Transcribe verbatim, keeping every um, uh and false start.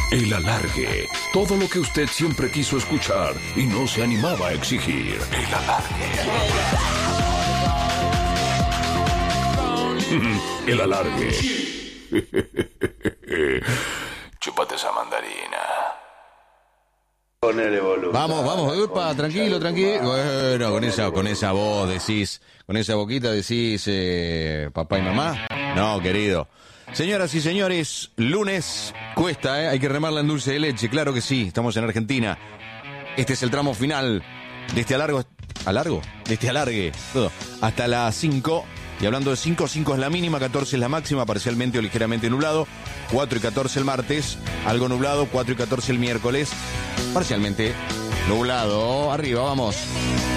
El Alargue. Todo lo que usted siempre quiso escuchar y no se animaba a exigir. El Alargue. El Alargue. Chúpate esa mandarina. Ponele volumen. Vamos, vamos, upa, tranquilo, tranquilo. Bueno, con esa, con esa voz decís, con esa boquita decís, eh, papá y mamá. No, querido. Señoras y señores, lunes cuesta, ¿eh? Hay que remarla en dulce de leche, claro que sí, estamos en Argentina. Este es el tramo final de este alargo, ¿alargo? De este alargue, todo, hasta las cinco. Y hablando de cinco, cinco es la mínima, catorce es la máxima, parcialmente o ligeramente nublado. cuatro y catorce el martes, algo nublado, cuatro y catorce el miércoles, parcialmente nublado. Arriba, vamos.